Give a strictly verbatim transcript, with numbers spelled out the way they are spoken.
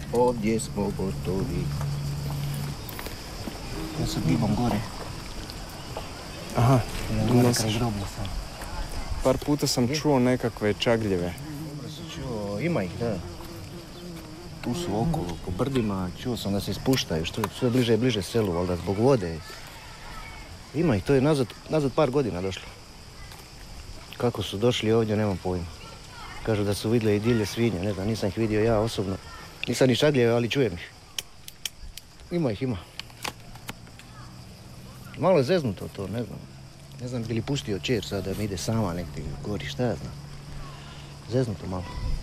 Ovdje smo gotovi. Ja sad gibam gore. Aha, Gore nosiš. kraj groblja sam. Par puta sam čuo nekakve čagljeve. Dobro sam čuo, ima ih, da. Tu su okolo, po brdima, čuo sam da se ispuštaju, što je sve bliže i bliže selu, valjda zbog vode. Ima ih, to je nazad, nazad par godina došlo. Kako su došli ovdje, nemam pojma. Kažu da su vidjeli i divlje svinje, ne znam, nisam ih vidio ja osobno. Nisam ni čagljeve, ali čujem ih. Ima ih, ima. Malo je zeznuto to, ne znam. Ne znam bi li pustio čer sad da mi ide sama negdje gori, šta ja znam. Zeznuto malo.